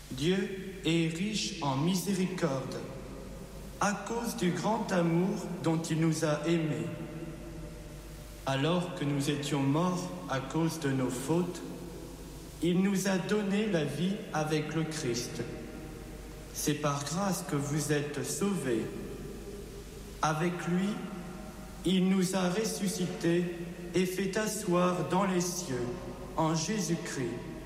Dieu est riche en miséricorde, à cause du grand amour dont il nous a aimés. Alors que nous étions morts à cause de nos fautes, il nous a donné la vie avec le Christ. C'est par grâce que vous êtes sauvés. Avec lui, il nous a ressuscités et fait asseoir dans les cieux, en Jésus-Christ,